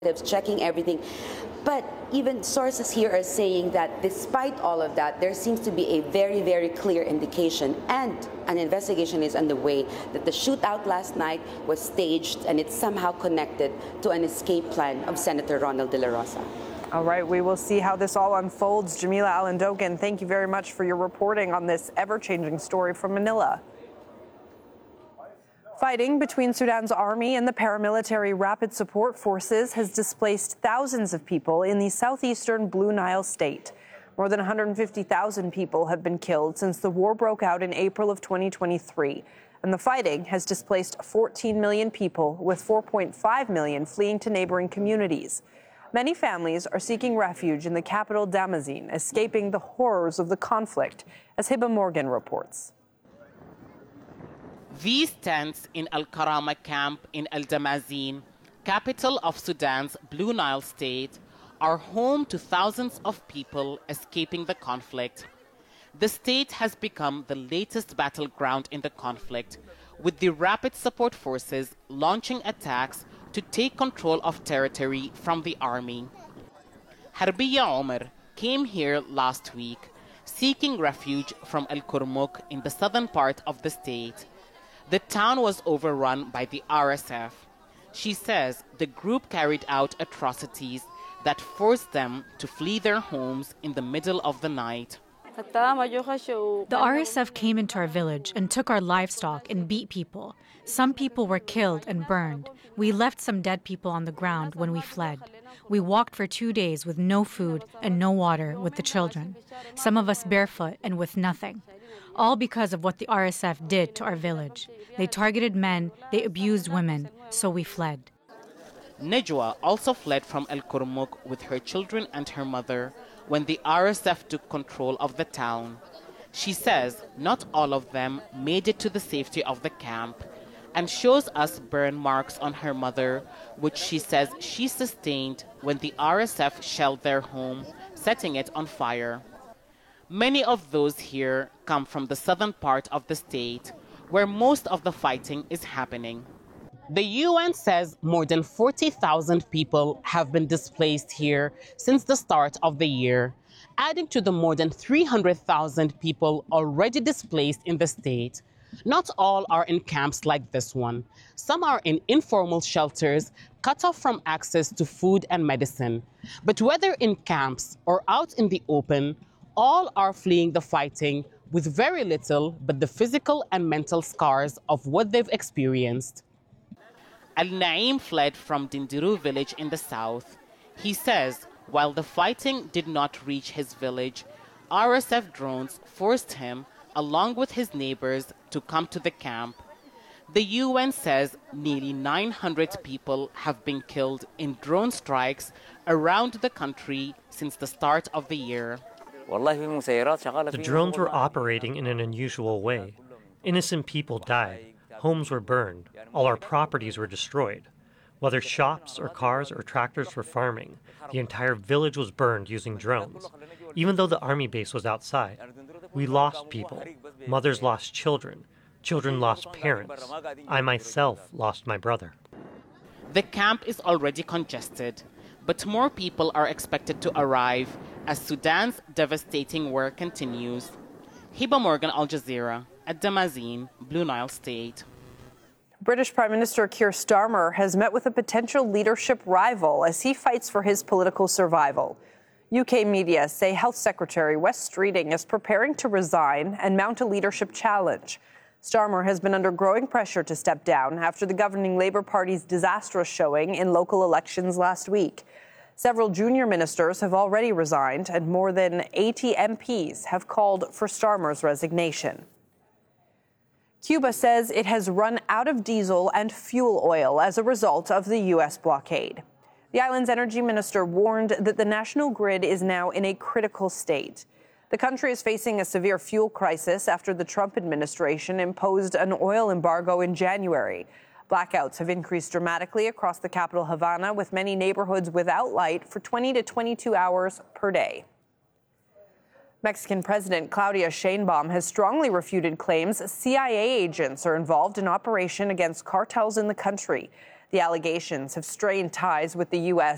checking everything. But even sources here are saying that despite all of that, there seems to be a very, very clear indication, and an investigation is underway, that the shootout last night was staged and it's somehow connected to an escape plan of Senator Ronald De La Rosa. All right, we will see how this all unfolds. Jamila Alandogan, thank you very much for your reporting on this ever-changing story from Manila. Fighting between Sudan's army and the paramilitary Rapid Support Forces has displaced thousands of people in the southeastern Blue Nile state. More than 150,000 people have been killed since the war broke out in April of 2023. And the fighting has displaced 14 million people, with 4.5 million fleeing to neighboring communities. Many families are seeking refuge in the capital Damazin, escaping the horrors of the conflict, as Hiba Morgan reports. These tents in Al Karama camp in Al Damazin, capital of Sudan's Blue Nile state, are home to thousands of people escaping the conflict. The state has become the latest battleground in the conflict, with the Rapid Support Forces launching attacks to take control of territory from the army. Harbiya Omar came here last week, seeking refuge from Al Kurmuk in the southern part of the state. The town was overrun by the RSF. She says the group carried out atrocities that forced them to flee their homes in the middle of the night. The RSF came into our village and took our livestock and beat people. Some people were killed and burned. We left some dead people on the ground when we fled. We walked for 2 days with no food and no water with the children. Some of us barefoot and with nothing. All because of what the RSF did to our village. They targeted men, they abused women, so we fled. Nejwa also fled from El Kurmuk with her children and her mother when the RSF took control of the town. She says not all of them made it to the safety of the camp, and shows us burn marks on her mother, which she says she sustained when the RSF shelled their home, setting it on fire. Many of those here come from the southern part of the state, where most of the fighting is happening. The UN says more than 40,000 people have been displaced here since the start of the year, adding to the more than 300,000 people already displaced in the state. Not all are in camps like this one. Some are in informal shelters, cut off from access to food and medicine. But whether in camps or out in the open, all are fleeing the fighting with very little but the physical and mental scars of what they've experienced. Al-Naim fled from Dindiru village in the south. He says while the fighting did not reach his village, RSF drones forced him, along with his neighbors, to come to the camp. The UN says nearly 900 people have been killed in drone strikes around the country since the start of the year. The drones were operating in an unusual way. Innocent people died. Homes were burned. All our properties were destroyed. Whether shops or cars or tractors for farming, the entire village was burned using drones, even though the army base was outside. We lost people. Mothers lost children. Children lost parents. I myself lost my brother. The camp is already congested, but more people are expected to arrive as Sudan's devastating war continues. Hiba Morgan, Al Jazeera, at Damazin, Blue Nile State. British Prime Minister Keir Starmer has met with a potential leadership rival as he fights for his political survival. UK media say Health Secretary Wes Streeting is preparing to resign and mount a leadership challenge. Starmer has been under growing pressure to step down after the governing Labour Party's disastrous showing in local elections last week. Several junior ministers have already resigned, and more than 80 MPs have called for Starmer's resignation. Cuba says it has run out of diesel and fuel oil as a result of the U.S. blockade. The island's energy minister warned that the national grid is now in a critical state. The country is facing a severe fuel crisis after the Trump administration imposed an oil embargo in January. Blackouts have increased dramatically across the capital, Havana, with many neighborhoods without light for 20 to 22 hours per day. Mexican President Claudia Sheinbaum has strongly refuted claims CIA agents are involved in operation against cartels in the country. The allegations have strained ties with the U.S.